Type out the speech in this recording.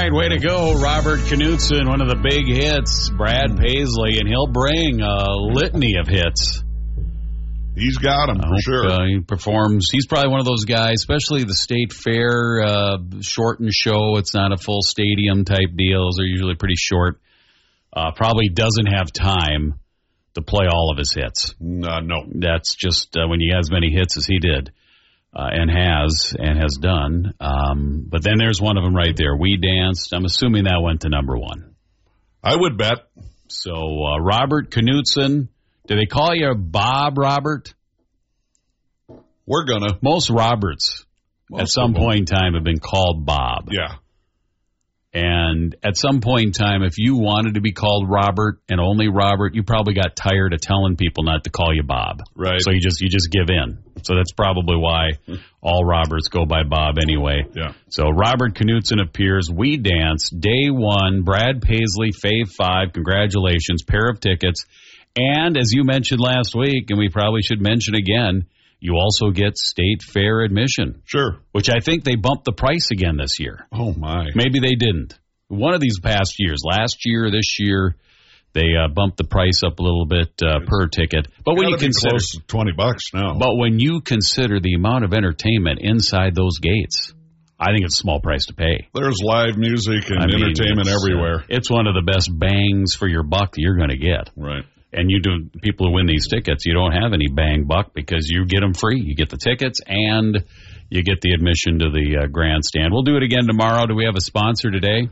right, way to go, Robert Knutson, one of the big hits, Brad Paisley, and he'll bring a litany of hits. He's got them, for sure. He performs. He's probably one of those guys, especially the State Fair, shortened show. It's not a full stadium type deal. Those are usually pretty short. Probably doesn't have time to play all of his hits. No. That's just when you have as many hits as he did. And has done. But then there's one of them right there. We Danced. I'm assuming that went to number one. I would bet. So Robert Knutson. Do they call you Bob Robert? We're gonna. Most Roberts at some point in time have been called Bob. Yeah. And at some point in time, if you wanted to be called Robert and only Robert, you probably got tired of telling people not to call you Bob. Right. So you just give in. So that's probably why all Roberts go by Bob anyway. Yeah. So Robert Knutson appears. We Dance, day one. Brad Paisley, Fave 5. Congratulations. Pair of tickets. And as you mentioned last week, and we probably should mention again, you also get State Fair admission. Sure. Which I think they bumped the price again this year. Oh, my. Maybe they didn't. One of these past years, last year, this year, they bumped the price up a little bit per ticket. But when you consider close to $20 now. But when you consider the amount of entertainment inside those gates, I think it's a small price to pay. There's live music and entertainment everywhere. It's one of the best bangs for your buck that you're going to get. Right. And people who win these tickets, you don't have any bang buck because you get them free. You get the tickets and you get the admission to the grandstand. We'll do it again tomorrow. Do we have a sponsor today?